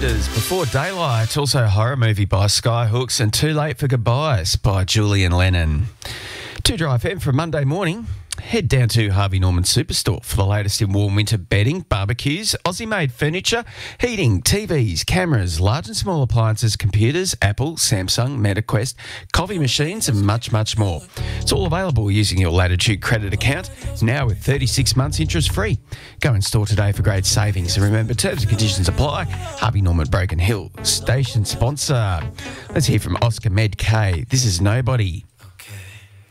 Defenders, Before Daylight, also a horror movie by Skyhooks, and Too Late for Goodbyes by Julian Lennon. 2 Dry FM for Monday morning. Head down to Harvey Norman Superstore for the latest in warm winter bedding, barbecues, Aussie-made furniture, heating, TVs, cameras, large and small appliances, computers, Apple, Samsung, MetaQuest, coffee machines and much, much more. It's all available using your Latitude credit account, now with 36 months interest free. Go in store today for great savings, and remember, terms and conditions apply. Harvey Norman Broken Hill, station sponsor. Let's hear from Oscar Med K. This is Nobody.